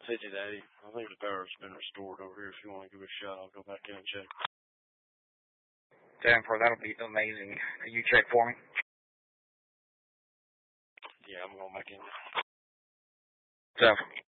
50, Daddy. I think the power's been restored over here. If you want to give it a shot, I'll go back in and check. 10-4, that'll be amazing. Can you check for me? Yeah, I'm going back in. 10-4.